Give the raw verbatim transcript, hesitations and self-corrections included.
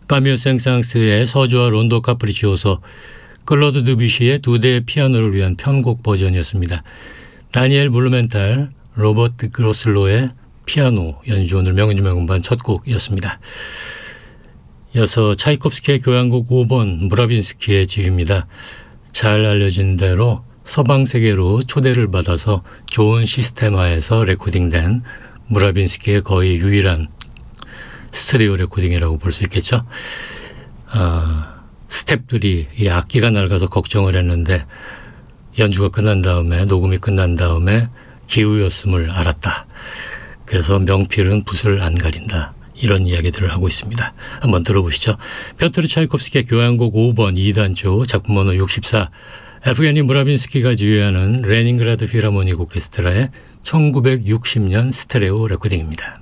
까뮤 생상스의 서주와 론도 카프리치오소, 클로드 드뷔시의 두 대의 피아노를 위한 편곡 버전이었습니다. 다니엘 블루멘탈, 로버트 그로슬로의 피아노 연주, 오늘 명인중의 음반 첫 곡이었습니다. 이어서 차이콥스키의 교향곡 오 번 무라빈스키의 지휘입니다. 잘 알려진 대로 서방 세계로 초대를 받아서 좋은 시스템 하에서 레코딩된 무라빈스키의 거의 유일한 스튜디오 레코딩이라고 볼 수 있겠죠. 아, 스탭들이 이 악기가 낡아서 걱정을 했는데 연주가 끝난 다음에, 녹음이 끝난 다음에 기우였음을 알았다. 그래서 명필은 붓을 안 가린다. 이런 이야기들을 하고 있습니다. 한번 들어보시죠. 피오트르 차이콥스키의 교향곡 오 번 이 단조, 작품 번호 육십사, 에프게니 무라빈스키가 지휘하는 레닌그라드 필하모닉 오케스트라의 천구백육십 년 스테레오 레코딩입니다.